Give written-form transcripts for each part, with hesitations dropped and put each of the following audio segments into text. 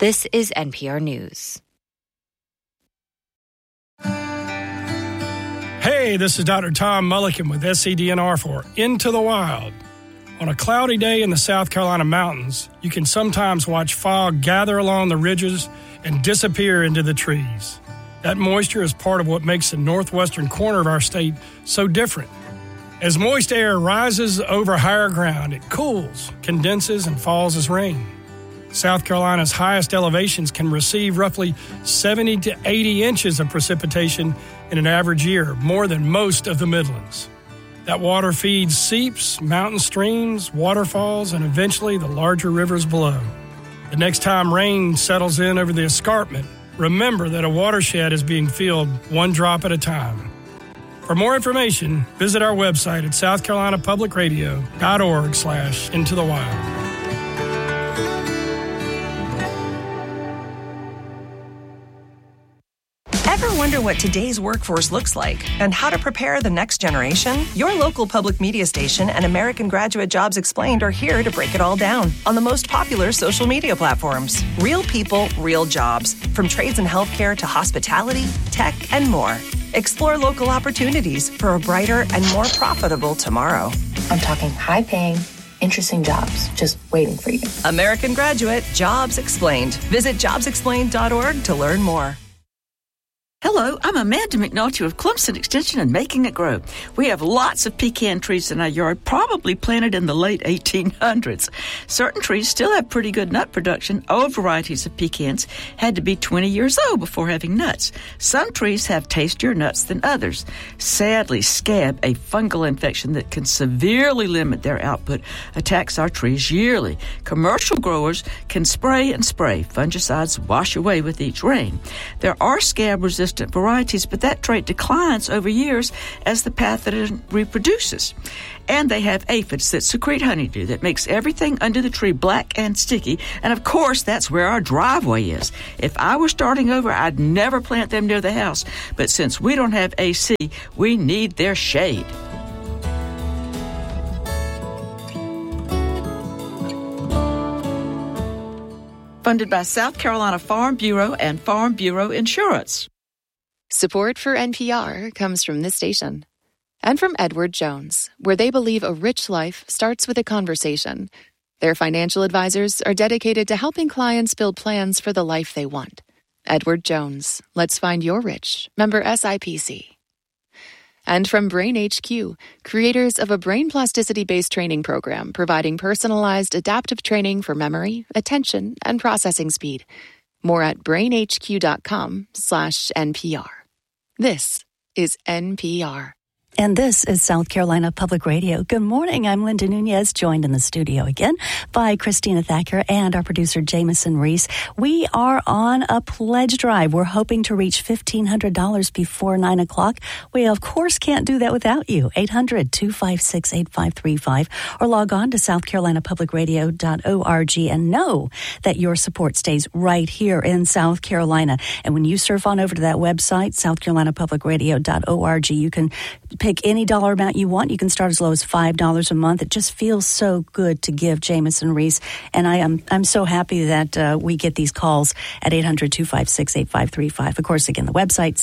This is NPR News. Hey, this is Dr. Tom Mulliken with SCDNR for Into the Wild. On a cloudy day in the South Carolina mountains, you can sometimes watch fog gather along the ridges and disappear into the trees. That moisture is part of what makes the northwestern corner of our state so different. As moist air rises over higher ground, it cools, condenses, and falls as rain. South Carolina's highest elevations can receive roughly 70 to 80 inches of precipitation in an average year, more than most of the Midlands. That water feeds seeps, mountain streams, waterfalls, and eventually the larger rivers below. The next time rain settles in over the escarpment, remember that a watershed is being filled one drop at a time. For more information, visit our website at southcarolinapublicradio.org/intothewild. Ever wonder what today's workforce looks like and how to prepare the next generation? Your local public media station and American Graduate Jobs Explained are here to break it all down on the most popular social media platforms. Real people, real jobs, from trades and healthcare to hospitality, tech, and more. Explore local opportunities for a brighter and more profitable tomorrow. I'm talking high-paying, interesting jobs just waiting for you. American Graduate Jobs Explained. Visit jobsexplained.org to learn more. Hello, I'm Amanda McNulty with Clemson Extension and Making It Grow. We have lots of pecan trees in our yard, probably planted in the late 1800s. Certain trees still have pretty good nut production. Old varieties of pecans had to be 20 years old before having nuts. Some trees have tastier nuts than others. Sadly, scab, a fungal infection that can severely limit their output, attacks our trees yearly. Commercial growers can spray and spray. Fungicides wash away with each rain. There are scab-resistant varieties, but that trait declines over years as the pathogen reproduces. And they have aphids that secrete honeydew that makes everything under the tree black and sticky. And of course, that's where our driveway is. If I were starting over, I'd never plant them near the house. But since we don't have AC, we need their shade. Funded by South Carolina Farm Bureau and Farm Bureau Insurance. Support for NPR comes from this station and from Edward Jones, where they believe a rich life starts with a conversation. Their financial advisors are dedicated to helping clients build plans for the life they want. Edward Jones, let's find your rich. Member SIPC. And from Brain HQ, creators of a brain plasticity-based training program providing personalized adaptive training for memory, attention, and processing speed. More at brainhq.com/NPR. This is NPR. And this is South Carolina Public Radio. Good morning. I'm Linda Nunez, joined in the studio again by Christina Thacker and our producer, Jameson Reese. We are on a pledge drive. We're hoping to reach $1,500 before 9 o'clock. We, of course, can't do that without you. 800-256-8535 or log on to southcarolinapublicradio.org and know that your support stays right here in South Carolina. And when you surf on over to that website, southcarolinapublicradio.org, you can pick any dollar amount you want. You can start as low as $5 a month. It just feels so good to give, Jameson Reese. And I'm so happy that we get these calls at 800-256-8535. Of course, again, the website,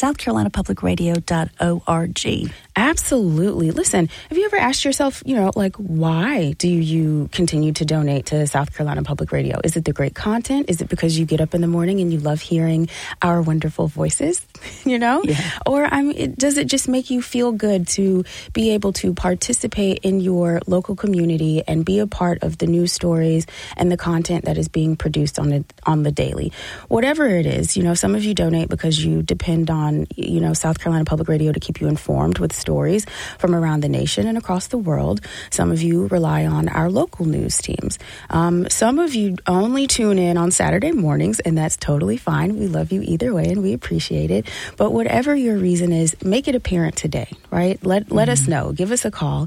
southcarolinapublicradio.org. Absolutely. Listen, have you ever asked yourself, why do you continue to donate to South Carolina Public Radio? Is it the great content? Is it because you get up in the morning and you love hearing our wonderful voices, Yeah. Or does it just make you feel good to be able to participate in your local community and be a part of the news stories and the content that is being produced on the daily? Whatever it is, some of you donate because you depend on, South Carolina Public Radio to keep you informed with stories from around the nation and across the world. Some of you rely on our local news teams. Some of you only tune in on Saturday mornings, and that's totally fine. We love you either way, and we appreciate it. But whatever your reason is, make it apparent today, right? Let us know. Give us a call,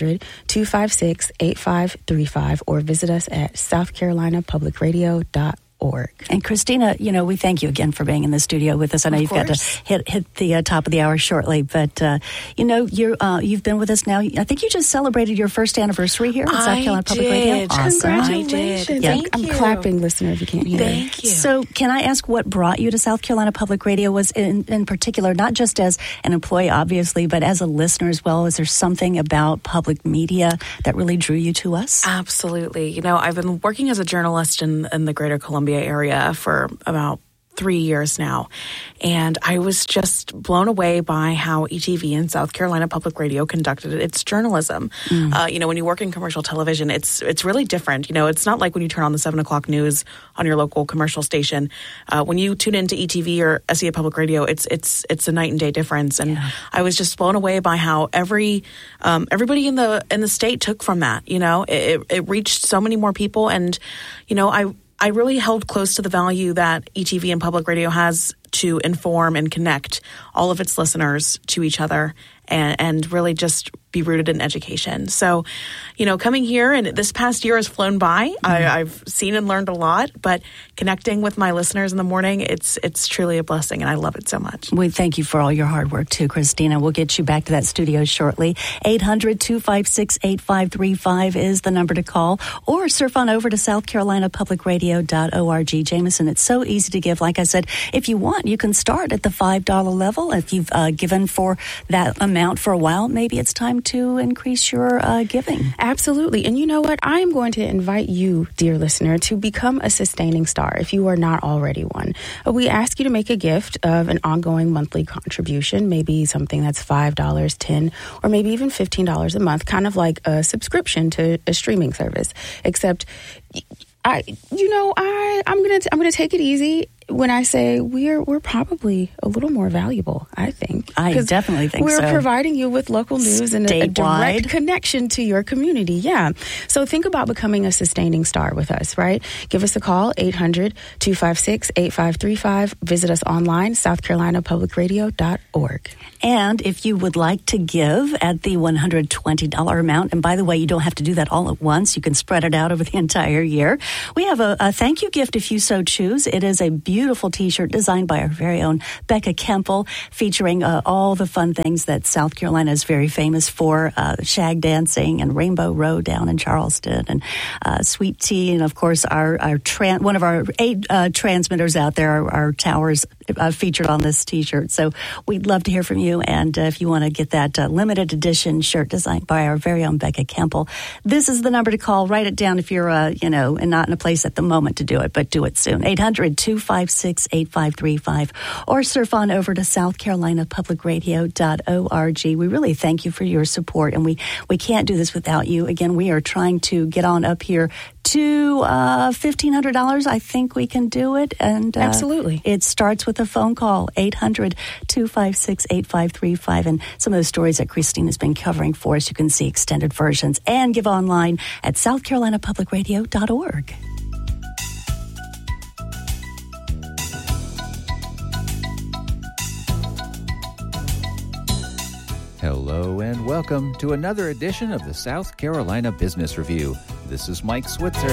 800-256-8535, or visit us at southcarolinapublicradio.org. And Christina, we thank you again for being in the studio with us. I know you've got to hit the top of the hour shortly, but you've been with us now. I think you just celebrated your first anniversary here at South Carolina Public Radio. Awesome. Congratulations! Yeah. I'm clapping, listener, if you can't hear. Thank you. So, can I ask what brought you to South Carolina Public Radio? Was in particular not just as an employee, obviously, but as a listener as well? Is there something about public media that really drew you to us? Absolutely. I've been working as a journalist in the greater Columbia area for about 3 years now. And I was just blown away by how ETV and South Carolina Public Radio conducted its journalism. When you work in commercial television, it's really different. It's not like when you turn on the 7 o'clock news on your local commercial station. When you tune into ETV or SCA Public Radio, it's a night and day difference. And I was just blown away by how everybody in the state took from that. It reached so many more people. And, I really held close to the value that ETV and Public Radio has to inform and connect all of its listeners to each other and really just be rooted in education. So, coming here, and this past year has flown by. I've seen and learned a lot, but connecting with my listeners in the morning, it's truly a blessing, and I love it so much. We thank you for all your hard work, too, Christina. We'll get you back to that studio shortly. 800-256-8535 is the number to call, or surf on over to southcarolinapublicradio.org. Jameson, it's so easy to give. Like I said, if you want, you can start at the $5 level. If you've given for that amount for a while, maybe it's time to increase your giving. Absolutely. And you know what? I am going to invite you, dear listener, to become a sustaining star if you are not already one. We ask you to make a gift of an ongoing monthly contribution, maybe something that's $5, $10, or maybe even $15 a month, kind of like a subscription to a streaming service. Except, I'm gonna take it easy when I say we're probably a little more valuable, I think. I definitely think so. We're providing you with local news and a direct connection to your community. Yeah. So think about becoming a sustaining star with us, right? Give us a call, 800-256-8535. Visit us online, southcarolinapublicradio.org. And if you would like to give at the $120 amount, and by the way, you don't have to do that all at once. You can spread it out over the entire year. We have a thank you gift if you so choose. It is a beautiful T-shirt designed by our very own Becca Kemple, featuring all the fun things that South Carolina is very famous for, shag dancing and Rainbow Row down in Charleston, and sweet tea, and of course one of our 8 transmitters out there, our towers featured on this T-shirt. So we'd love to hear from you, and if you want to get that limited edition shirt designed by our very own Becca Kemple, this is the number to call. Write it down if you're and not in a place at the moment to do it, but do it soon. 800-256-8535, or surf on over to southcarolinapublicradio.org. We really thank you for your support, and we can't do this without you. Again, we are trying to get on up here to $1,500. I think we can do it. And absolutely. It starts with a phone call, 800-256-8535. And some of those stories that Christine has been covering for us, you can see extended versions and give online at southcarolinapublicradio.org. Hello and welcome to another edition of the South Carolina Business Review. This is Mike Switzer.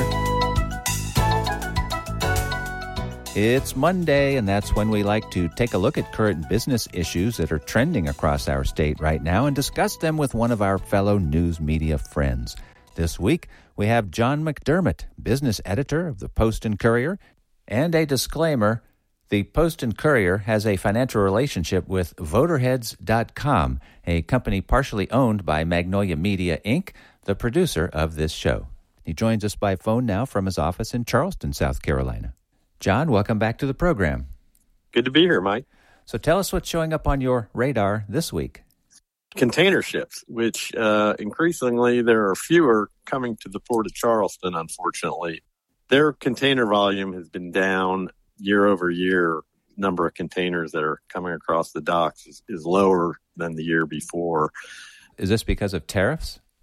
It's Monday, and that's when we like to take a look at current business issues that are trending across our state right now and discuss them with one of our fellow news media friends. This week, we have John McDermott, business editor of the Post and Courier, and a disclaimer: the Post and Courier has a financial relationship with Voterheads.com, a company partially owned by Magnolia Media, Inc., the producer of this show. He joins us by phone now from his office in Charleston, South Carolina. John, welcome back to the program. Good to be here, Mike. So tell us what's showing up on your radar this week. Container ships, which increasingly there are fewer coming to the port of Charleston, unfortunately. Their container volume has been down year over year. Number of containers that are coming across the docks is lower than the year before. Is this because of tariffs?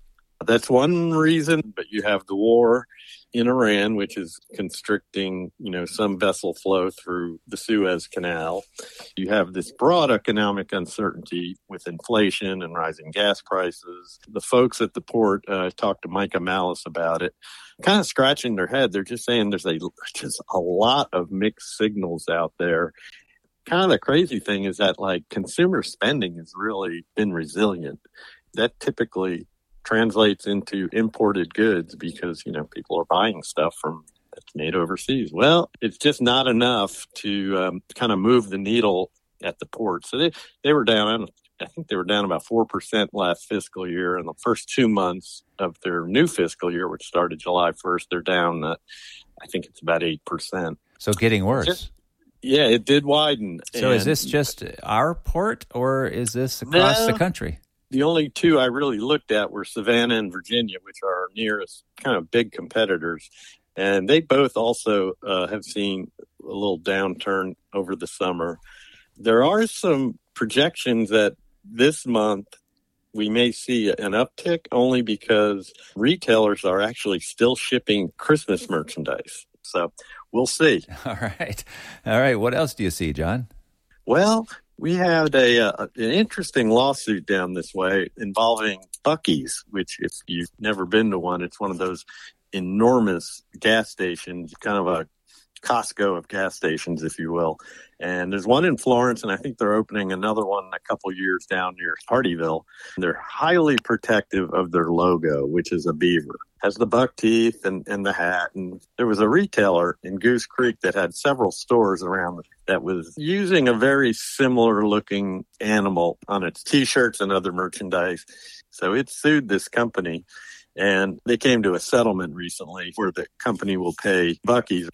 That's one reason, but you have the war in Iran, which is constricting, some vessel flow through the Suez Canal. You have this broad economic uncertainty with inflation and rising gas prices. The folks at the port, talked to Micah Malice about it, kind of scratching their head. They're just saying there's just a lot of mixed signals out there. Kind of the crazy thing is that consumer spending has really been resilient. That typically translates into imported goods because, people are buying stuff that's made overseas. Well, it's just not enough to kind of move the needle at the port. So they were down, I think they were down about 4% last fiscal year. In the first 2 months of their new fiscal year, which started July 1st, they're down, I think it's about 8%. So getting worse. Yeah, it did widen. So is this just our port or is this across the country? The only two I really looked at were Savannah and Virginia, which are our nearest kind of big competitors. And they both also have seen a little downturn over the summer. There are some projections that this month we may see an uptick only because retailers are actually still shipping Christmas merchandise. So we'll see. All right. What else do you see, John? Well, we had an interesting lawsuit down this way involving Buc-ee's, which if you've never been to one, it's one of those enormous gas stations, kind of a Costco of gas stations, if you will. And there's one in Florence, and I think they're opening another one a couple years down near Hardeeville. They're highly protective of their logo, which is a beaver. Has the buck teeth and the hat. And there was a retailer in Goose Creek that had several stores around that was using a very similar looking animal on its T-shirts and other merchandise. So it sued this company. And they came to a settlement recently where the company will pay Buc-ee's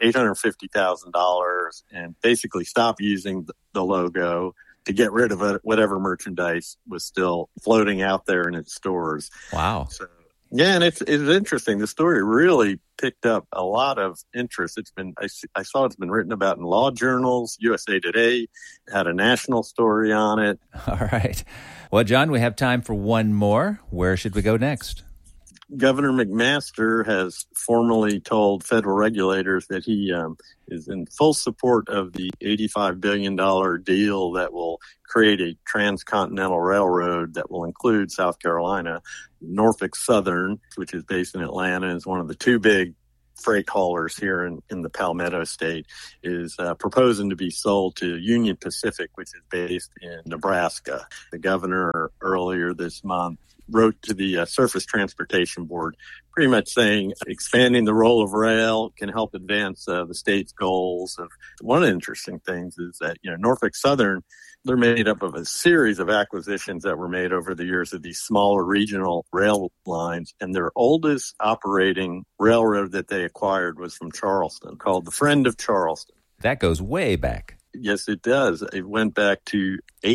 $850,000 and basically stop using the logo to get rid of it, whatever merchandise was still floating out there in its stores. Wow. So, yeah, and it's interesting. The story really picked up a lot of interest. I saw it's been written about in law journals. USA Today had a national story on it. All right. Well, John, we have time for one more. Where should we go next? Governor McMaster has formally told federal regulators that he is in full support of the $85 billion deal that will create a transcontinental railroad that will include South Carolina. Norfolk Southern, which is based in Atlanta, is one of the two big freight haulers here in the Palmetto State, is proposing to be sold to Union Pacific, which is based in Nebraska. The governor earlier this month wrote to the Surface Transportation Board pretty much saying expanding the role of rail can help advance the state's goals. One of the interesting things is that, Norfolk Southern, they're made up of a series of acquisitions that were made over the years of these smaller regional rail lines. And their oldest operating railroad that they acquired was from Charleston, called the Friend of Charleston. That goes way back. Yes, it does. It went back to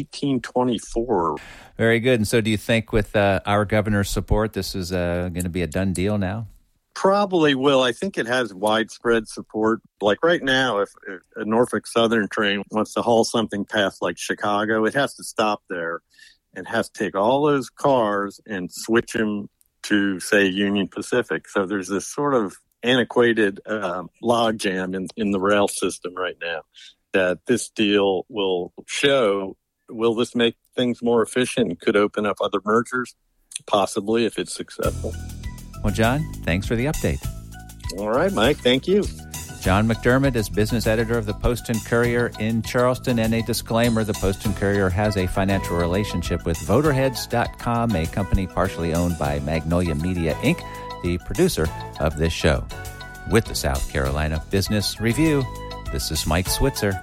1824. Very good. And so do you think with our governor's support, this is going to be a done deal now? Probably will. I think it has widespread support. Like right now, if a Norfolk Southern train wants to haul something past like Chicago, it has to stop there and has to take all those cars and switch them to, say, Union Pacific. So there's this sort of antiquated logjam in the rail system right now that this deal will show. Will this make things more efficient and could open up other mergers? Possibly, if it's successful. Well, John, thanks for the update. All right, Mike. Thank you. John McDermott is business editor of the Post and Courier in Charleston. And a disclaimer, the Post and Courier has a financial relationship with Voterheads.com, a company partially owned by Magnolia Media, Inc., the producer of this show. With the South Carolina Business Review, this is Mike Switzer.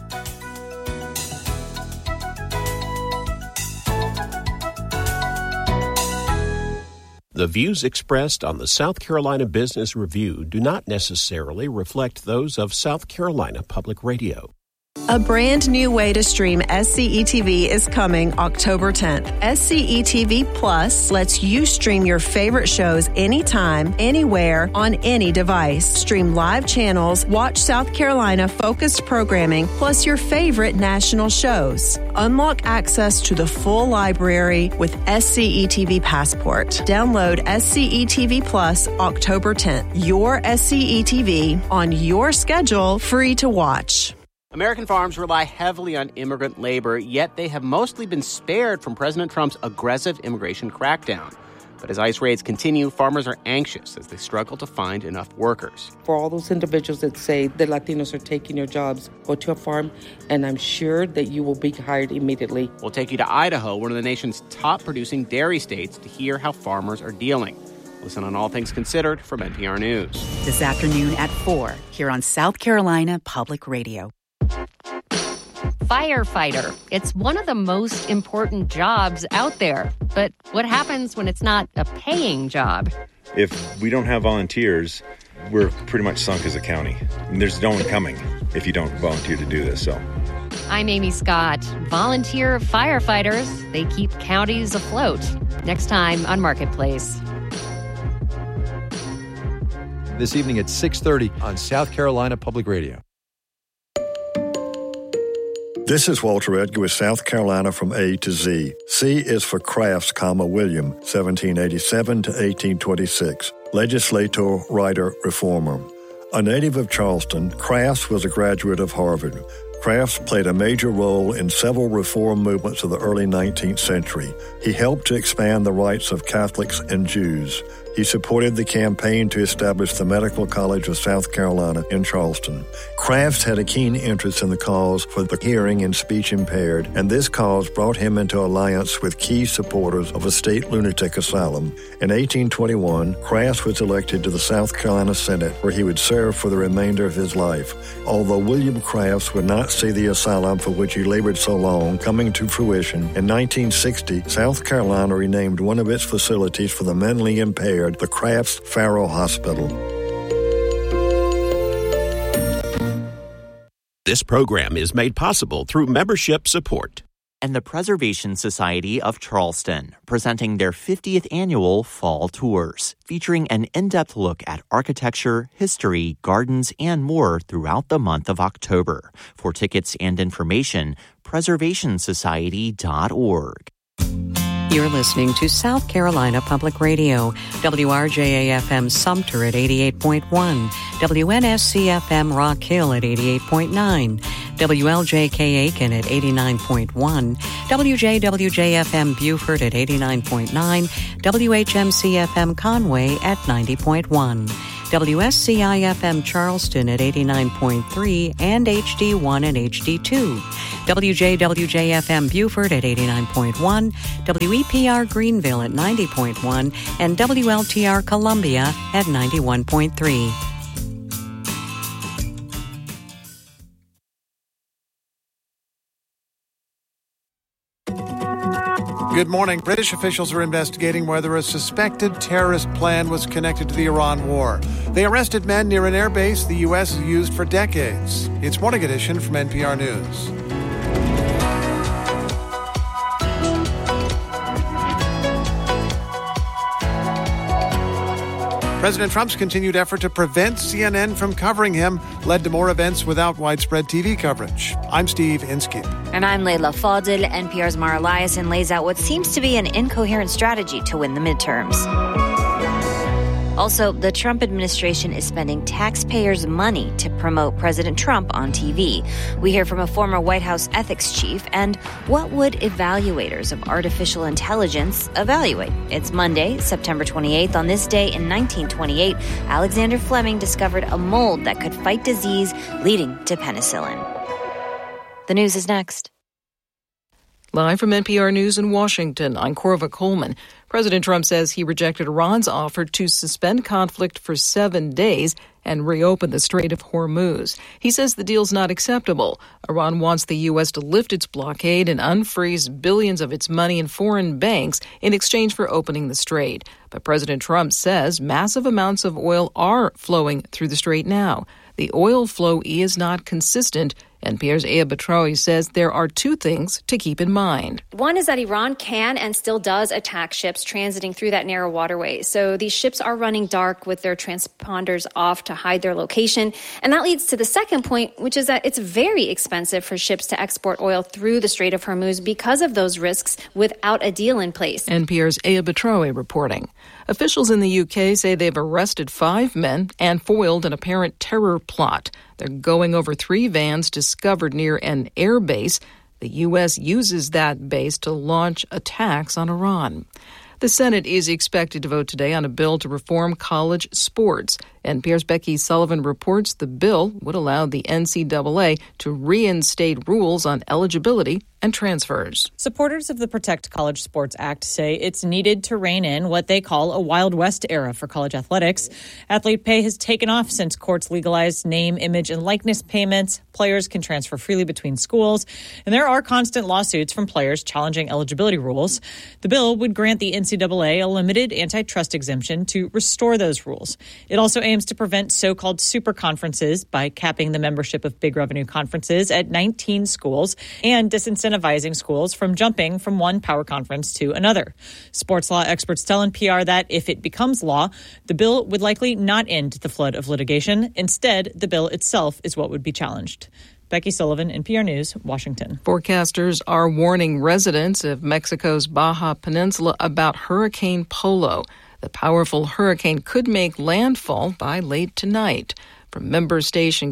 The views expressed on the South Carolina Business Review do not necessarily reflect those of South Carolina Public Radio. A brand new way to stream SCE TV is coming October 10th. SCE TV Plus lets you stream your favorite shows anytime, anywhere, on any device. Stream live channels, watch South Carolina focused programming, plus your favorite national shows. Unlock access to the full library with SCE TV Passport. Download SCE TV Plus October 10th. Your SCE TV on your schedule, free to watch. American farms rely heavily on immigrant labor, yet they have mostly been spared from President Trump's aggressive immigration crackdown. But as ICE raids continue, farmers are anxious as they struggle to find enough workers. For all those individuals that say the Latinos are taking your jobs, go to a farm, and I'm sure that you will be hired immediately. We'll take you to Idaho, one of the nation's top producing dairy states, to hear how farmers are dealing. Listen on All Things Considered from NPR News. This afternoon at 4 here on South Carolina Public Radio. Firefighter. It's one of the most important jobs out there. But what happens when it's not a paying job? If we don't have volunteers, we're pretty much sunk as a county. And there's no one coming if you don't volunteer to do this. So, I'm Amy Scott. Volunteer firefighters, they keep counties afloat. Next time on Marketplace. This evening at 6:30 on South Carolina Public Radio. This is Walter Edgar with South Carolina from A to Z. C is for Crafts, William, 1787 to 1826. Legislator, writer, reformer. A native of Charleston, Crafts was a graduate of Harvard. Crafts played a major role in several reform movements of the early 19th century. He helped to expand the rights of Catholics and Jews. He supported the campaign to establish the Medical College of South Carolina in Charleston. Crafts had a keen interest in the cause for the hearing and speech impaired, and this cause brought him into alliance with key supporters of a state lunatic asylum. In 1821, Crafts was elected to the South Carolina Senate, where he would serve for the remainder of his life. Although William Crafts would not see the asylum for which he labored so long coming to fruition, in 1960, South Carolina renamed one of its facilities for the mentally impaired the Crafts Farrow Hospital. This program is made possible through membership support. And the Preservation Society of Charleston, presenting their 50th annual Fall Tours, featuring an in-depth look at architecture, history, gardens, and more throughout the month of October. For tickets and information, preservationsociety.org. You're listening to South Carolina Public Radio, WRJA-FM Sumter at 88.1, WNSC-FM Rock Hill at 88.9, WLJK-Aiken at 89.1, WJWJ-FM Beaufort at 89.9, WHMC-FM Conway at 90.1. WSCI-FM Charleston at 89.3 and HD1 and HD2. WJWJ-FM Beaufort at 89.1, WEPR Greenville at 90.1, and WLTR Columbia at 91.3. Good morning. British officials are investigating whether a suspected terrorist plan was connected to the Iran war. They arrested men near an airbase the U.S. has used for decades. It's Morning Edition from NPR News. President Trump's continued effort to prevent CNN from covering him led to more events without widespread TV coverage. I'm Steve Inskeep. And I'm Layla Fadil. NPR's Mara Liasson lays out what seems to be an incoherent strategy to win the midterms. Also, the Trump administration is spending taxpayers' money to promote President Trump on TV. We hear from a former White House ethics chief, and what would evaluators of artificial intelligence evaluate? It's Monday, September 28th. On this day in 1928, Alexander Fleming discovered a mold that could fight disease, leading to penicillin. The news is next. Live from NPR News in Washington, I'm Corva Coleman. President Trump says he rejected Iran's offer to suspend conflict for 7 days and reopen the Strait of Hormuz. He says the deal's not acceptable. Iran wants the U.S. to lift its blockade and unfreeze billions of its money in foreign banks in exchange for opening the strait. But President Trump says massive amounts of oil are flowing through the strait now. The oil flow is not consistent, NPR's Aya Betraoui says there are two things to keep in mind. One is that Iran can and still does attack ships transiting through that narrow waterway. So these ships are running dark with their transponders off to hide their location. And that leads to the second point, which is that it's very expensive for ships to export oil through the Strait of Hormuz because of those risks without a deal in place. NPR's Aya Betraoui reporting. Officials in the UK say they've arrested 5 men and foiled an apparent terror plot. They're going over 3 vans discovered near an air base. The U.S. uses that base to launch attacks on Iran. The Senate is expected to vote today on a bill to reform college sports. NPR's Becky Sullivan reports the bill would allow the NCAA to reinstate rules on eligibility and transfers. Supporters of the Protect College Sports Act say it's needed to rein in what they call a Wild West era for college athletics. Athlete pay has taken off since courts legalized name, image, and likeness payments. Players can transfer freely between schools, and there are constant lawsuits from players challenging eligibility rules. The bill would grant the NCAA a limited antitrust exemption to restore those rules. It also aims to prevent so-called super conferences by capping the membership of big revenue conferences at 19 schools and disincentivizing schools from jumping from one power conference to another. Sports law experts tell NPR that if it becomes law, the bill would likely not end the flood of litigation. Instead, the bill itself is what would be challenged. Becky Sullivan, NPR News, Washington. Forecasters are warning residents of Mexico's Baja Peninsula about Hurricane Polo. The powerful hurricane could make landfall by late tonight. From member station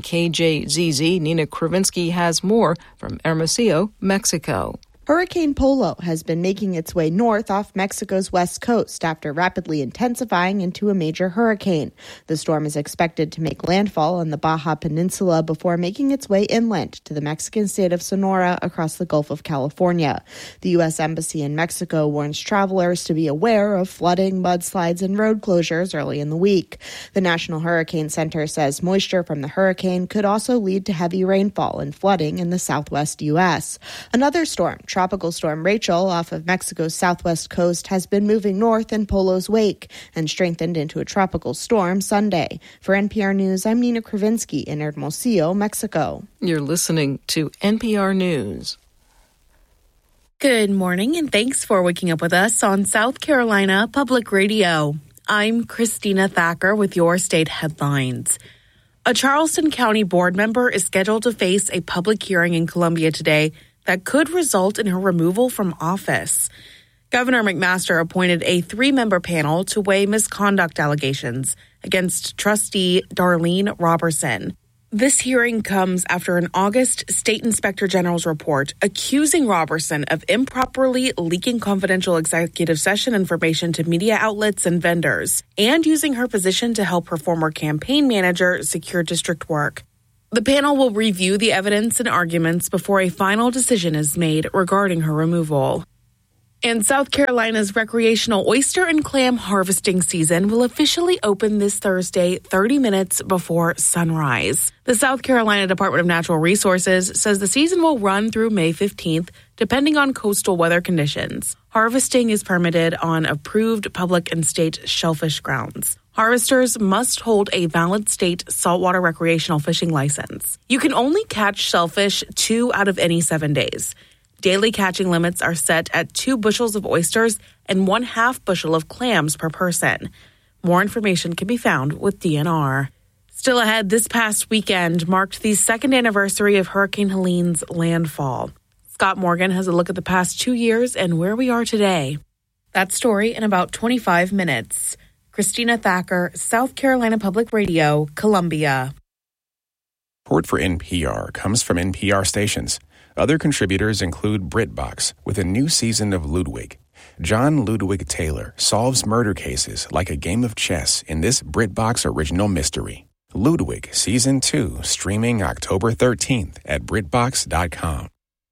KJZZ, Nina Kravinsky has more from Hermosillo, Mexico. Hurricane Polo has been making its way north off Mexico's west coast after rapidly intensifying into a major hurricane. The storm is expected to make landfall on the Baja Peninsula before making its way inland to the Mexican state of Sonora across the Gulf of California. The U.S. Embassy in Mexico warns travelers to be aware of flooding, mudslides, and road closures early in the week. The National Hurricane Center says moisture from the hurricane could also lead to heavy rainfall and flooding in the southwest U.S. Another storm, Tropical Storm Rachel off of Mexico's southwest coast, has been moving north in Polo's wake and strengthened into a tropical storm Sunday. For NPR News, I'm Nina Kravinsky in Hermosillo, Mexico. You're listening to NPR News. Good morning, and thanks for waking up with us on South Carolina Public Radio. I'm Christina Thacker with your state headlines. A Charleston County board member is scheduled to face a public hearing in Columbia today that could result in her removal from office. Governor McMaster appointed a 3-member panel to weigh misconduct allegations against trustee Darlene Robertson. This hearing comes after an August State Inspector General's report accusing Robertson of improperly leaking confidential executive session information to media outlets and vendors, and using her position to help her former campaign manager secure district work. The panel will review the evidence and arguments before a final decision is made regarding her removal. And South Carolina's recreational oyster and clam harvesting season will officially open this Thursday, 30 minutes before sunrise. The South Carolina Department of Natural Resources says the season will run through May 15th, depending on coastal weather conditions. Harvesting is permitted on approved public and state shellfish grounds. Harvesters must hold a valid state saltwater recreational fishing license. You can only catch shellfish 2 out of any 7 days. Daily catching limits are set at 2 bushels of oysters and 1/2 bushel of clams per person. More information can be found with DNR. Still ahead, this past weekend marked the 2nd anniversary of Hurricane Helene's landfall. Scott Morgan has a look at the past 2 years and where we are today. That story in about 25 minutes. Christina Thacker, South Carolina Public Radio, Columbia. Support for NPR comes from NPR stations. Other contributors include BritBox with a new season of Ludwig. John Ludwig Taylor solves murder cases like a game of chess in this BritBox original mystery. Ludwig Season 2, streaming October 13th at BritBox.com.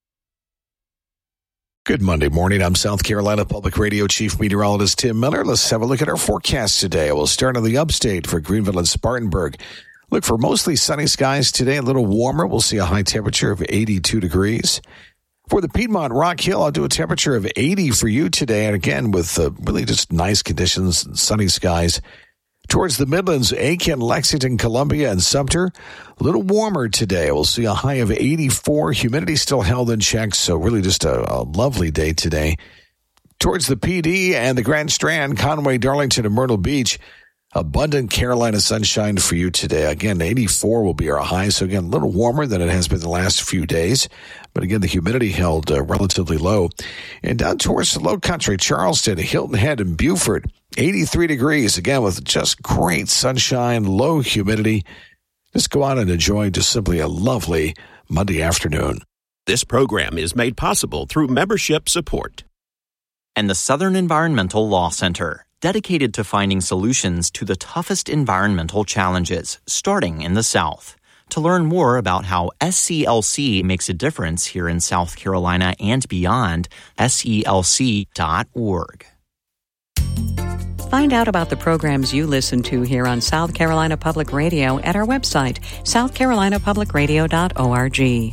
Good Monday morning. I'm South Carolina Public Radio Chief Meteorologist Tim Miller. Let's have a look at our forecast today. We'll start in the upstate for Greenville and Spartanburg. Look for mostly sunny skies today, a little warmer. We'll see a high temperature of 82 degrees. For the Piedmont Rock Hill, I'll do a temperature of 80 for you today. And again, with really just nice conditions and sunny skies. Towards the Midlands, Aiken, Lexington, Columbia, and Sumter, a little warmer today. We'll see a high of 84. Humidity still held in check, so really just a lovely day today. Towards the PD and the Grand Strand, Conway, Darlington, and Myrtle Beach, abundant Carolina sunshine for you today. Again, 84 will be our high, so again, a little warmer than it has been the last few days. But again, the humidity held relatively low. And down towards the low country, Charleston, Hilton Head, and Beaufort, 83 degrees, again, with just great sunshine, low humidity. Just go out and enjoy just simply a lovely Monday afternoon. This program is made possible through membership support. And the Southern Environmental Law Center, dedicated to finding solutions to the toughest environmental challenges, starting in the South. To learn more about how SCLC makes a difference here in South Carolina and beyond, SELC.org. Find out about the programs you listen to here on South Carolina Public Radio at our website, southcarolinapublicradio.org.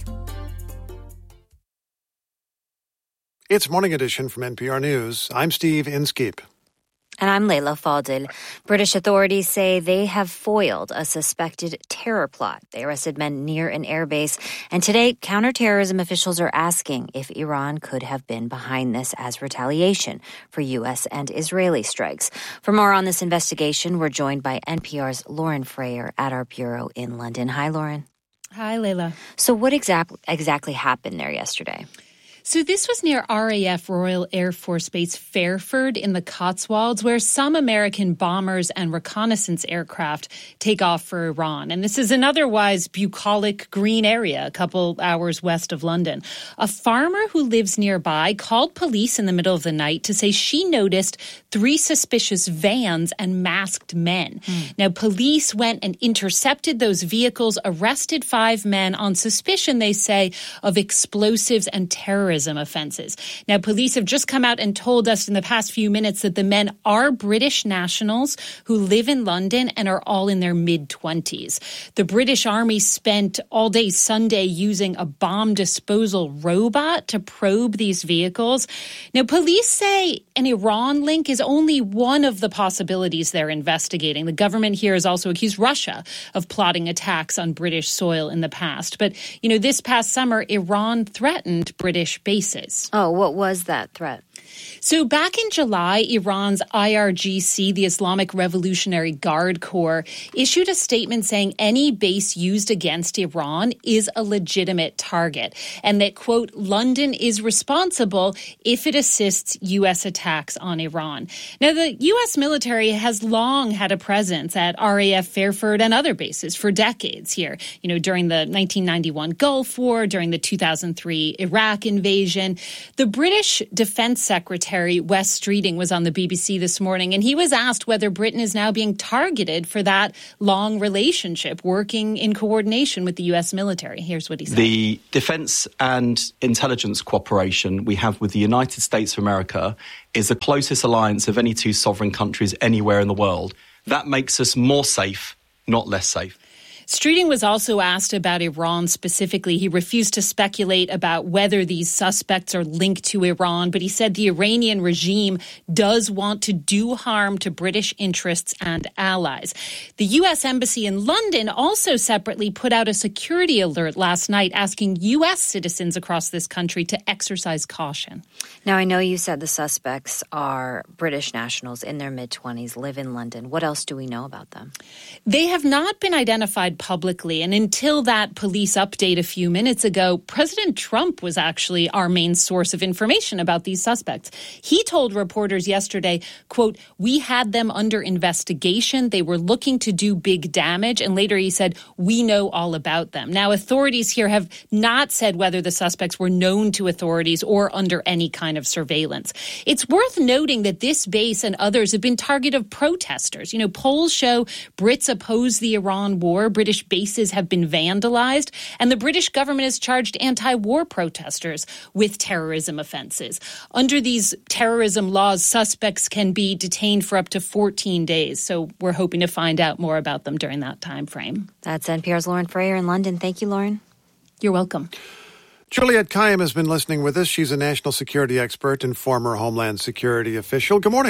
It's Morning Edition from NPR News. I'm Steve Inskeep. And I'm Layla Faldil. British authorities say they have foiled a suspected terror plot. They arrested men near an airbase. And today, counterterrorism officials are asking if Iran could have been behind this as retaliation for U.S. and Israeli strikes. For more on this investigation, we're joined by NPR's Lauren Frayer at our bureau in London. Hi, Lauren. Hi, Layla. So what exactly happened there yesterday? So this was near RAF Royal Air Force Base Fairford in the Cotswolds, where some American bombers and reconnaissance aircraft take off for Iran. And this is an otherwise bucolic green area a couple hours west of London. A farmer who lives nearby called police in the middle of the night to say she noticed 3 suspicious vans and masked men. Now, police went and intercepted those vehicles, arrested 5 men on suspicion, they say, of explosives and terrorism offenses. Now, police have just come out and told us in the past few minutes that the men are British nationals who live in London and are all in their mid-20s. The British Army spent all day Sunday using a bomb disposal robot to probe these vehicles. Now, police say an Iran link is only one of the possibilities they're investigating. The government here has also accused Russia of plotting attacks on British soil in the past. But, this past summer, Iran threatened British bases. Oh, what was that threat? So back in July, Iran's IRGC, the Islamic Revolutionary Guard Corps, issued a statement saying any base used against Iran is a legitimate target and that, quote, London is responsible if it assists U.S. attacks on Iran. Now, the U.S. military has long had a presence at RAF Fairford and other bases for decades here, during the 1991 Gulf War, during the 2003 Iraq invasion. The British Defense Secretary Wes Streeting was on the BBC this morning, and he was asked whether Britain is now being targeted for that long relationship, working in coordination with the U.S. military. Here's what he said. The defense and intelligence cooperation we have with the United States of America is the closest alliance of any 2 sovereign countries anywhere in the world. That makes us more safe, not less safe. Streeting was also asked about Iran specifically. He refused to speculate about whether these suspects are linked to Iran, but he said the Iranian regime does want to do harm to British interests and allies. The U.S. Embassy in London also separately put out a security alert last night asking U.S. citizens across this country to exercise caution. Now, I know you said the suspects are British nationals in their mid-20s, live in London. What else do we know about them? They have not been identified publicly. And until that police update a few minutes ago, President Trump was actually our main source of information about these suspects. He told reporters yesterday, quote, we had them under investigation. They were looking to do big damage. And later he said, we know all about them. Now, authorities here have not said whether the suspects were known to authorities or under any kind of surveillance. It's worth noting that this base and others have been target of protesters. Polls show Brits oppose the Iran war. British bases have been vandalized, and the British government has charged anti-war protesters with terrorism offenses. Under these terrorism laws, suspects can be detained for up to 14 days. So we're hoping to find out more about them during that time frame. That's NPR's Lauren Frayer in London. Thank you, Lauren. You're welcome. Juliette Kayyem has been listening with us. She's a national security expert and former Homeland Security official. Good morning.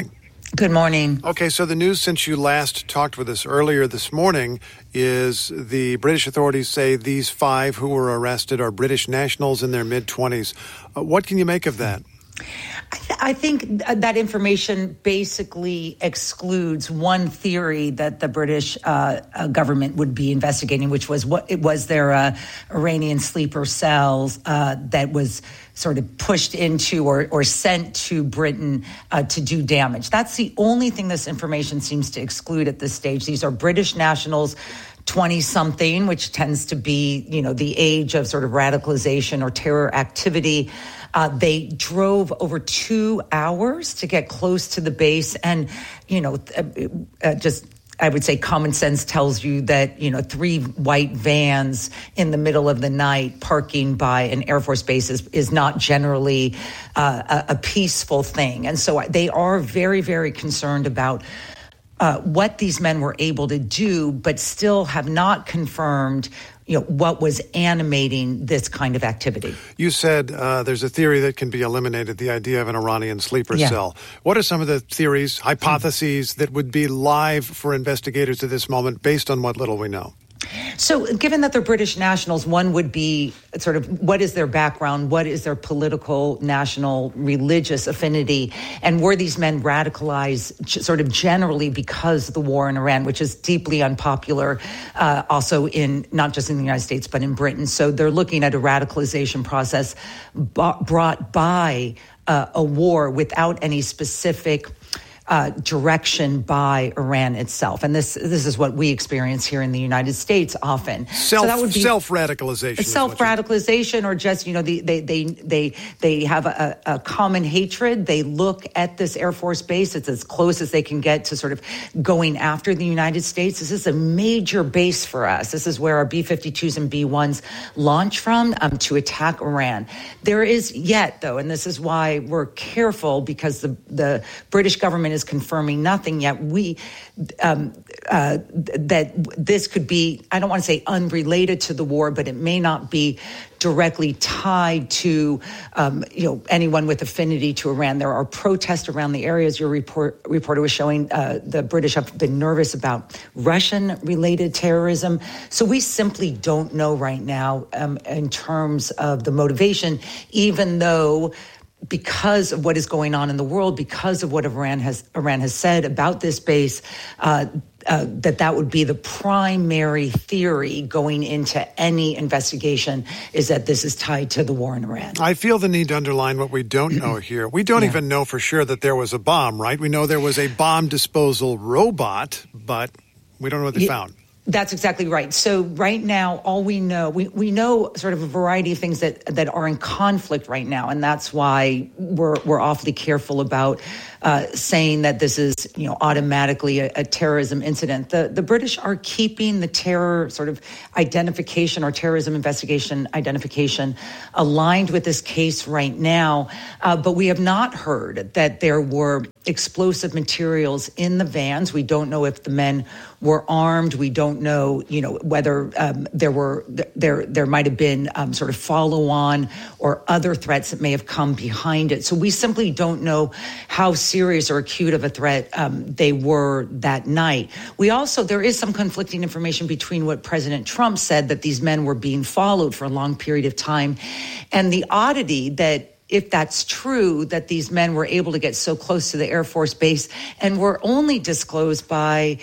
Good morning. Okay, so the news since you last talked with us earlier this morning is the British authorities say these 5 who were arrested are British nationals in their mid-20s. What can you make of that? I think that information basically excludes one theory that the British government would be investigating, which was their Iranian sleeper cells that was sort of pushed into or sent to Britain to do damage. That's the only thing this information seems to exclude at this stage. These are British nationals, 20-something, which tends to be, the age of sort of radicalization or terror activity. They drove over 2 hours to get close to the base. And, I would say common sense tells you that, 3 white vans in the middle of the night parking by an Air Force base is not generally a peaceful thing. And so they are very, very concerned about what these men were able to do, but still have not confirmed what was animating this kind of activity. You said there's a theory that can be eliminated, the idea of an Iranian sleeper cell. What are some of the theories, hypotheses that would be live for investigators at this moment based on what little we know? So given that they're British nationals, one would be sort of what is their background? What is their political, national, religious affinity? And were these men radicalized sort of generally because of the war in Iran, which is deeply unpopular also in not just in the United States, but in Britain. So they're looking at a radicalization process brought by a war without any specific direction by Iran itself. And this is what we experience here in the United States often. So that would be self-radicalization. Self-radicalization, or just, they have a common hatred. They look at this Air Force base. It's as close as they can get to sort of going after the United States. This is a major base for us. This is where our B-52s and B-1s launch from to attack Iran. There is yet, though, and this is why we're careful, because the British government is confirming nothing yet. That this could be, I don't want to say unrelated to the war, but it may not be directly tied to, anyone with affinity to Iran. There are protests around the areas your reporter was showing. The British have been nervous about Russian-related terrorism. So we simply don't know right now in terms of the motivation, even though because of what is going on in the world, because of what Iran has said about this base, that would be the primary theory going into any investigation, is that this is tied to the war in Iran. I feel the need to underline what we don't know here. We don't even know for sure that there was a bomb, right? We know there was a bomb disposal robot, but we don't know what they found. That's exactly right. So right now, all we know, we know sort of a variety of things that are in conflict right now. And that's why we're awfully careful about saying that this is, automatically a terrorism incident. The British are keeping the terror sort of identification or terrorism investigation identification aligned with this case right now. But we have not heard that there were explosive materials in the vans. We don't know if the men were armed. We don't know, whether there might have been sort of follow-on or other threats that may have come behind it. So we simply don't know how serious or acute of a threat they were that night. There is some conflicting information between what President Trump said, that these men were being followed for a long period of time, and the oddity that, if that's true, that these men were able to get so close to the Air Force base and were only disclosed by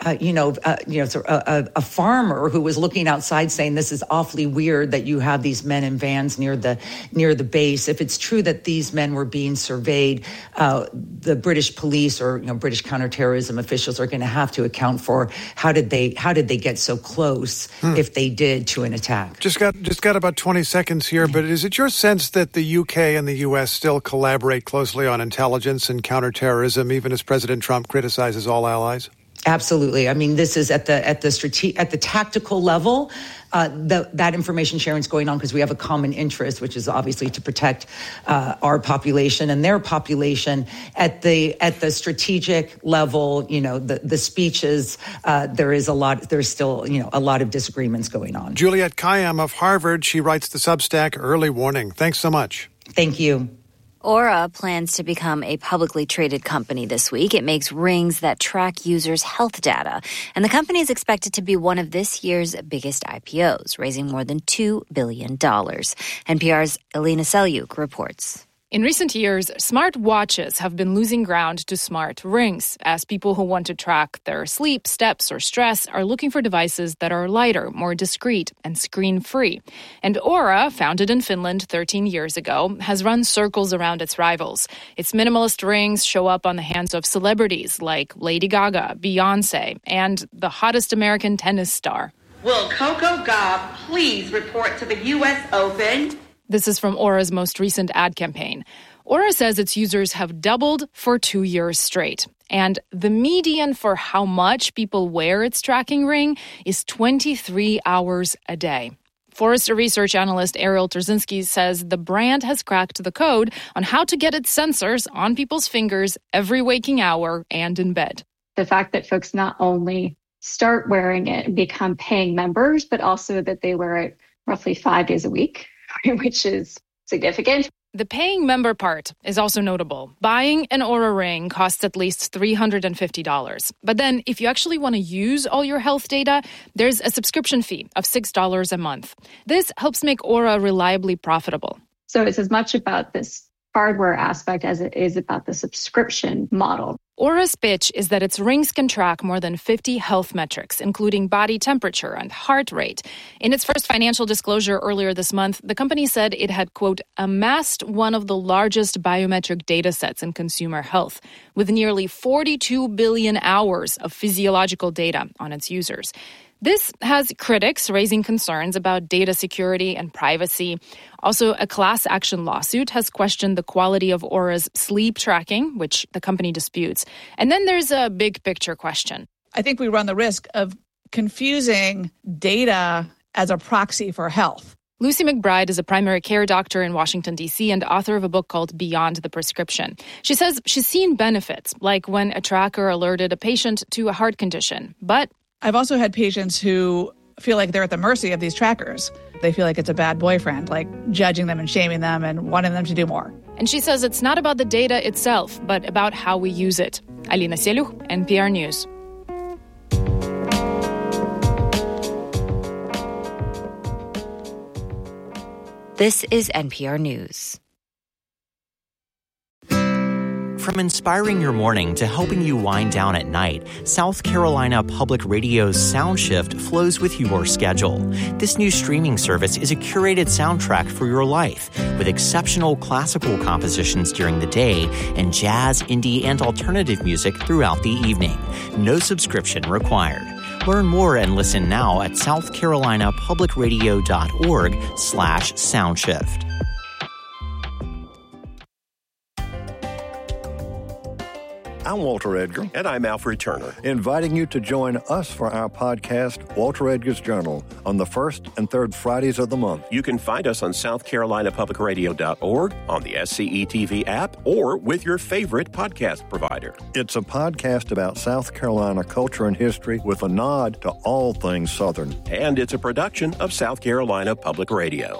a farmer who was looking outside saying, this is awfully weird that you have these men in vans near the base. If it's true that these men were being surveyed, the British police or British counterterrorism officials are going to have to account for how did they get so close, if they did, to an attack. Just got about 20 seconds here, but is it your sense that the UK and the US still collaborate closely on intelligence and counterterrorism, even as President Trump criticizes all allies? Absolutely. I mean, this is at the tactical level. That information sharing is going on because we have a common interest, which is obviously to protect our population and their population. At the strategic level, the speeches, there's still a lot of disagreements going on. Juliette Kayyem of Harvard, she writes the Substack Early Warning. Thanks so much. Thank you. Oura plans to become a publicly traded company this week. It makes rings that track users' health data. And the company is expected to be one of this year's biggest IPOs, raising more than $2 billion. NPR's Elena Selyuk reports. In recent years, smart watches have been losing ground to smart rings, as people who want to track their sleep, steps, or stress are looking for devices that are lighter, more discreet, and screen-free. And Oura, founded in Finland 13 years ago, has run circles around its rivals. Its minimalist rings show up on the hands of celebrities like Lady Gaga, Beyoncé, and the hottest American tennis star. Will Coco Gauff please report to the U.S. Open? This is from Oura's most recent ad campaign. Oura says its users have doubled for 2 years straight. And the median for how much people wear its tracking ring is 23 hours a day. Forrester research analyst Ariel Terzinski says the brand has cracked the code on how to get its sensors on people's fingers every waking hour and in bed. The fact that folks not only start wearing it and become paying members, but also that they wear it roughly 5 days a week, which is significant. The paying member part is also notable. Buying an Oura ring costs at least $350. But then if you actually want to use all your health data, there's a subscription fee of $6 a month. This helps make Oura reliably profitable. So it's as much about this hardware aspect as it is about the subscription model. Oura's pitch is that its rings can track more than 50 health metrics, including body temperature and heart rate. In its first financial disclosure earlier this month, the company said it had, quote, amassed one of the largest biometric data sets in consumer health, with nearly 42 billion hours of physiological data on its users. This has critics raising concerns about data security and privacy. Also, a class action lawsuit has questioned the quality of Oura's sleep tracking, which the company disputes. And then there's a big picture question. I think we run the risk of confusing data as a proxy for health. Lucy McBride is a primary care doctor in Washington, D.C., and author of a book called Beyond the Prescription. She says she's seen benefits, like when a tracker alerted a patient to a heart condition. But I've also had patients who feel like they're at the mercy of these trackers. They feel like it's a bad boyfriend, like judging them and shaming them and wanting them to do more. And she says it's not about the data itself, but about how we use it. Alina Selyuk, NPR News. This is NPR News. From inspiring your morning to helping you wind down at night, South Carolina Public Radio's SoundShift flows with your schedule. This new streaming service is a curated soundtrack for your life, with exceptional classical compositions during the day and jazz, indie, and alternative music throughout the evening. No subscription required. Learn more and listen now at southcarolinapublicradio.org/soundshift. I'm Walter Edgar. And I'm Alfred Turner. Inviting you to join us for our podcast, Walter Edgar's Journal, on the first and third Fridays of the month. You can find us on southcarolinapublicradio.org, on the SCE-TV app, or with your favorite podcast provider. It's a podcast about South Carolina culture and history with a nod to all things Southern. And it's a production of South Carolina Public Radio.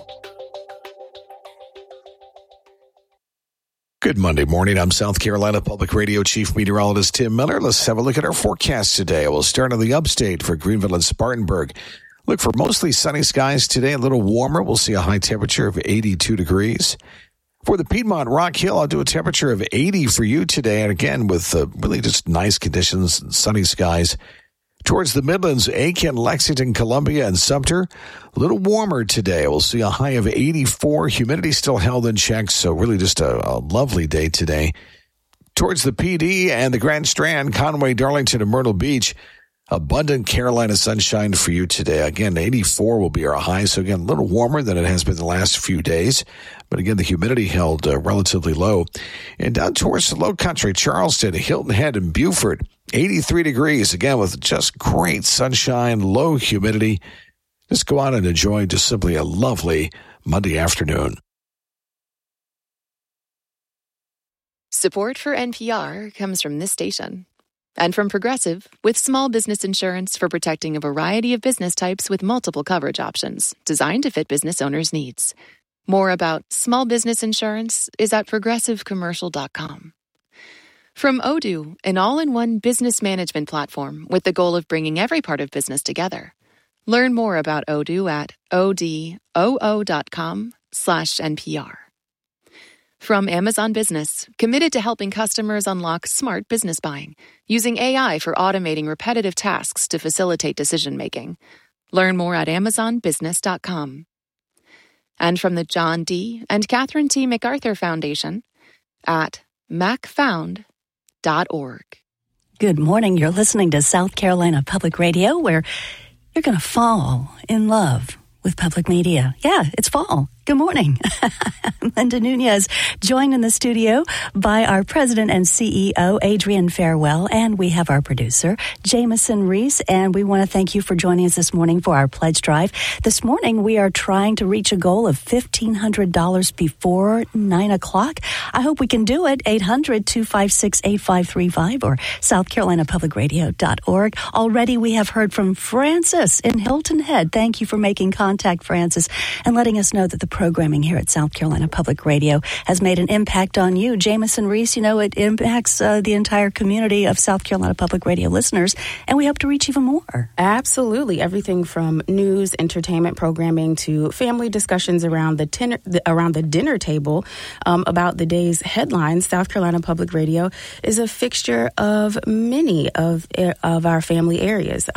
Good Monday morning. I'm South Carolina Public Radio Chief Meteorologist Tim Miller. Let's have a look at our forecast today. We'll start in the upstate for Greenville and Spartanburg. Look for mostly sunny skies today, a little warmer. We'll see a high temperature of 82 degrees. For the Piedmont Rock Hill, I'll do a temperature of 80 for you today. And again, with really just nice conditions and sunny skies. Towards the Midlands, Aiken, Lexington, Columbia, and Sumter, a little warmer today. We'll see a high of 84. Humidity still held in check, so really just a lovely day today. Towards the PD and the Grand Strand, Conway, Darlington, and Myrtle Beach, abundant Carolina sunshine for you today. Again, 84 will be our high, so again, a little warmer than it has been the last few days. But again, the humidity held relatively low. And down towards the low country, Charleston, Hilton Head, and Beaufort, 83 degrees, again, with just great sunshine, low humidity. Just go out and enjoy just simply a lovely Monday afternoon. Support for NPR comes from this station. And from Progressive, with small business insurance for protecting a variety of business types with multiple coverage options, designed to fit business owners' needs. More about small business insurance is at progressivecommercial.com. From Odoo, an all-in-one business management platform with the goal of bringing every part of business together. Learn more about Odoo at odoo.com/NPR. From Amazon Business, committed to helping customers unlock smart business buying, using AI for automating repetitive tasks to facilitate decision-making. Learn more at amazonbusiness.com. And from the John D. and Catherine T. MacArthur Foundation at macfound.org. Good morning. You're listening to South Carolina Public Radio, where you're going to fall in love with public media. Yeah, it's fall. Good morning. I'm Linda Nunez, joined in the studio by our president and CEO, Adrian Farewell, and we have our producer, Jameson Reese, and we want to thank you for joining us this morning for our pledge drive. This morning, we are trying to reach a goal of $1,500 before 9 o'clock. I hope we can do it. 800-256-8535 or southcarolinapublicradio.org. Already, we have heard from Francis in Hilton Head. Thank you for making contact, Francis, and letting us know that the programming here at South Carolina Public Radio has made an impact on you. Jameson Reese, it impacts the entire community of South Carolina Public Radio listeners, and we hope to reach even more. Absolutely. Everything from news, entertainment programming to family discussions around the dinner table about the day's headlines. South Carolina Public Radio is a fixture of many of our family areas.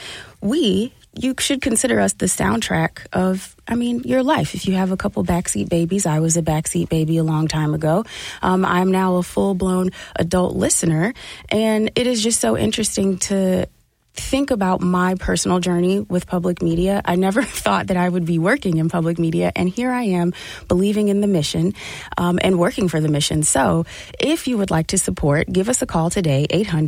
You should consider us the soundtrack of, your life. If you have a couple backseat babies, I was a backseat baby a long time ago. I'm now a full-blown adult listener, and it is just so interesting to think about my personal journey with public media. I never thought that I would be working in public media, and here I am believing in the mission and working for the mission. So if you would like to support, give us a call today,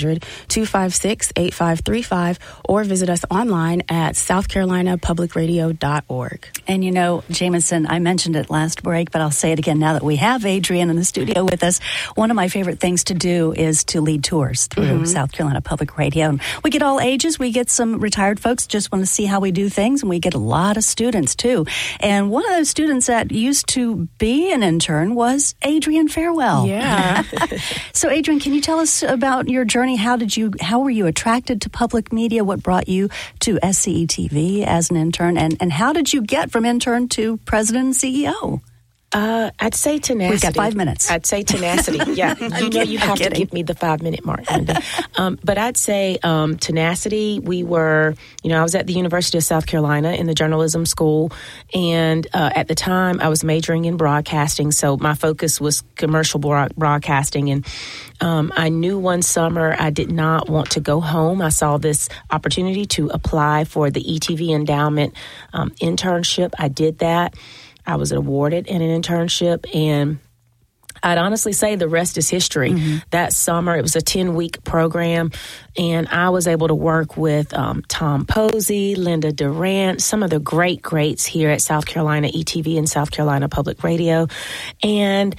800-256-8535, or visit us online at southcarolinapublicradio.org. And Jameson, I mentioned it last break, but I'll say it again now that we have Adrian in the studio with us. One of my favorite things to do is to lead tours through South Carolina Public Radio. And we get all ages. We get some retired folks just want to see how we do things, and we get a lot of students too. And one of those students that used to be an intern was Adrian Farewell. Yeah. So Adrian, can you tell us about your journey? How were you attracted to public media? What brought you to SCE-TV as an intern? And how did you get from intern to president and CEO? I'd say tenacity. We've got 5 minutes. I'd say tenacity. Yeah. You have to give me the 5-minute mark, Linda. But I'd say tenacity. We were, I was at the University of South Carolina in the journalism school. And at the time, I was majoring in broadcasting. So my focus was commercial broadcasting. And I knew one summer I did not want to go home. I saw this opportunity to apply for the ETV endowment internship. I did that. I was awarded in an internship, and I'd honestly say the rest is history. That summer, it was a 10-week program, and I was able to work with Tom Posey, Linda Durant, some of the greats here at South Carolina ETV and South Carolina Public Radio, and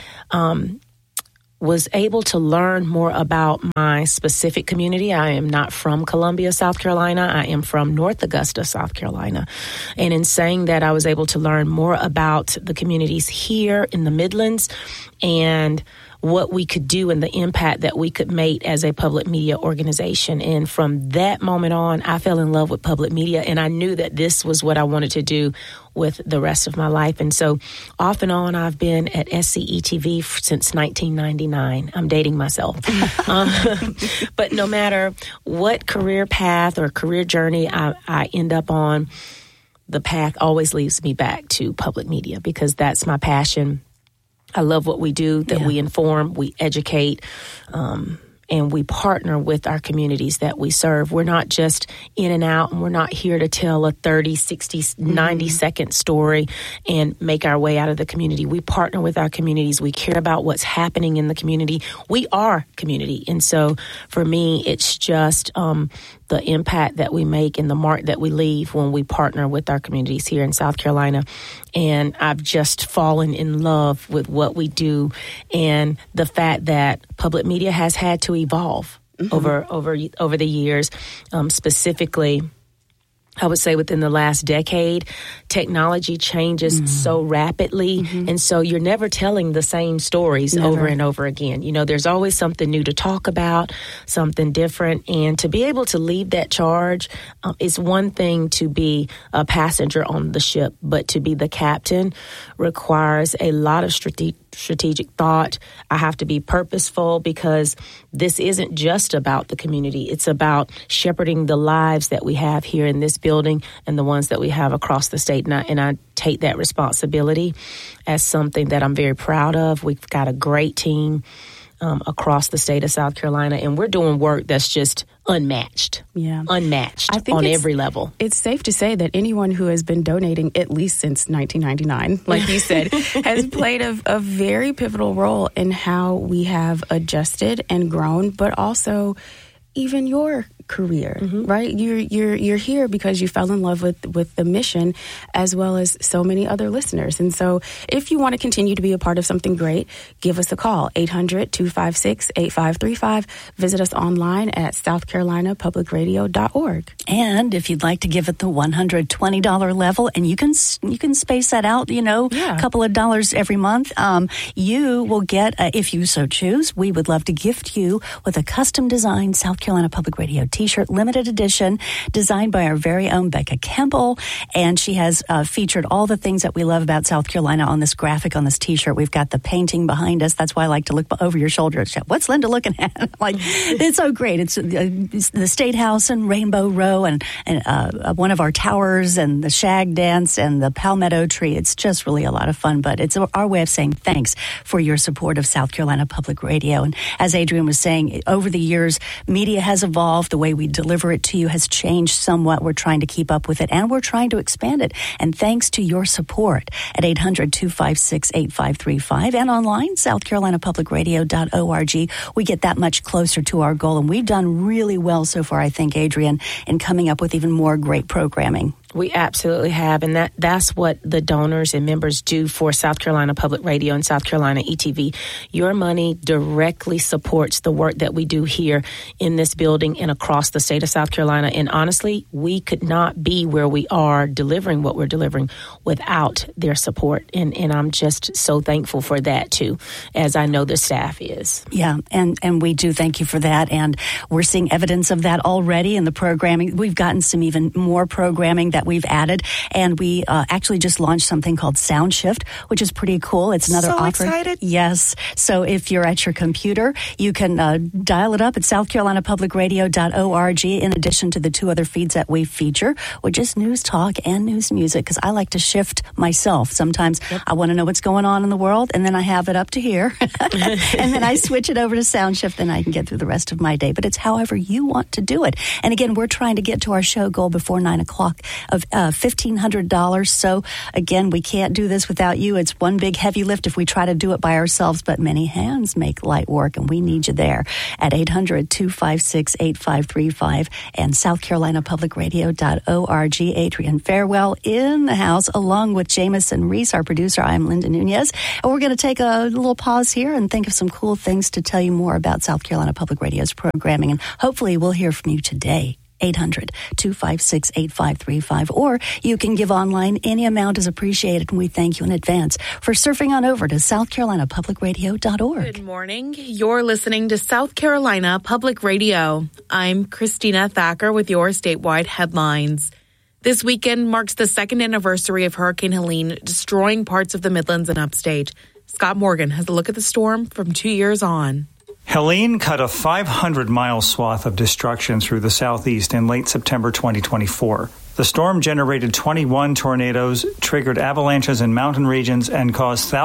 was able to learn more about my specific community. I am not from Columbia, South Carolina. I am from North Augusta, South Carolina. And in saying that, I was able to learn more about the communities here in the Midlands and what we could do and the impact that we could make as a public media organization. And from that moment on, I fell in love with public media, and I knew that this was what I wanted to do with the rest of my life. And so off and on, I've been at SCE-TV since 1999. I'm dating myself. But no matter what career path or career journey I end up on, the path always leads me back to public media because that's my passion. I love what we do, that we inform, we educate, and we partner with our communities that we serve. We're not just in and out, and we're not here to tell a 30, 60, 90-second story and make our way out of the community. We partner with our communities. We care about what's happening in the community. We are community. And so for me, it's just the impact that we make and the mark that we leave when we partner with our communities here in South Carolina. And I've just fallen in love with what we do and the fact that public media has had to evolve over the years. Specifically, I would say within the last decade, technology changes so rapidly. And so you're never telling the same stories over and over again. You know, there's always something new to talk about, something different. And to be able to lead that charge, it's one thing to be a passenger on the ship, but to be the captain requires a lot of strategic thought. I have to be purposeful because this isn't just about the community. It's about shepherding the lives that we have here in this building and the ones that we have across the state. And I take that responsibility as something that I'm very proud of. We've got a great team across the state of South Carolina, and we're doing work that's just unmatched. Unmatched on every level. It's safe to say that anyone who has been donating at least since 1999, like you said, has played a very pivotal role in how we have adjusted and grown, but also even your career, right? You're here because you fell in love with the mission, as well as so many other listeners. And so if you want to continue to be a part of something great, give us a call, 800-256-8535. Visit us online at southcarolinapublicradio.org. And if you'd like to give at the $120 level, and you can space that out, a couple of dollars every month, you will get, if you so choose, we would love to gift you with a custom designed South Carolina Public Radio t-shirt, limited edition, designed by our very own Becca Campbell. And she has featured all the things that we love about South Carolina on this graphic, on this t-shirt. We've got the painting behind us. That's why I like to look over your shoulder. What's Linda looking at? It's so great. It's the State House and Rainbow Row and one of our towers and the shag dance and the palmetto tree. It's just really a lot of fun, but it's our way of saying thanks for your support of South Carolina Public Radio. And as Adrian was saying, over the years, media has evolved. The way we deliver it to you has changed somewhat. We're trying to keep up with it, and we're trying to expand it. And thanks to your support at 800-256-8535 and online, southcarolinapublicradio.org, we get that much closer to our goal. And we've done really well so far, I think, Adrian, in coming up with even more great programming. We absolutely have, and that's what the donors and members do for South Carolina Public Radio and South Carolina ETV. Your money directly supports the work that we do here in this building and across the state of South Carolina. And honestly, we could not be where we are delivering what we're delivering without their support. And I'm just so thankful for that, too, as I know the staff is. Yeah, and we do thank you for that. And we're seeing evidence of that already in the programming. We've gotten some even more programming that we've added, and we actually just launched something called Sound Shift, which is pretty cool. It's another offer. Excited. Yes. So if you're at your computer, you can dial it up at southcarolinapublicradio.org, in addition to the two other feeds that we feature, which is News Talk and News Music, because I like to shift myself. Sometimes I want to know what's going on in the world, and then I have it up to here, and then I switch it over to Sound Shift, and I can get through the rest of my day. But it's however you want to do it. And again, we're trying to get to our show goal before 9 o'clock of $1,500. So again, we can't do this without you. It's one big heavy lift if we try to do it by ourselves, but many hands make light work, and we need you there at 800-256-8535 and southcarolinapublicradio.org. Adrian Farewell in the house, along with Jamison Reese, our producer. I'm Linda Nunez, and we're going to take a little pause here and think of some cool things to tell you more about South Carolina Public Radio's programming, and hopefully we'll hear from you today. 800-256-8535, or you can give online. Any amount is appreciated, and we thank you in advance for surfing on over to southcarolinapublicradio.org. Good morning. You're listening to South Carolina Public Radio. I'm Christina Thacker with your statewide headlines. This weekend marks the second anniversary of Hurricane Helene destroying parts of the Midlands and upstate. Scott Morgan has a look at the storm from 2 years on. Helene cut a 500-mile swath of destruction through the southeast in late September 2024. The storm generated 21 tornadoes, triggered avalanches in mountain regions, and caused thousands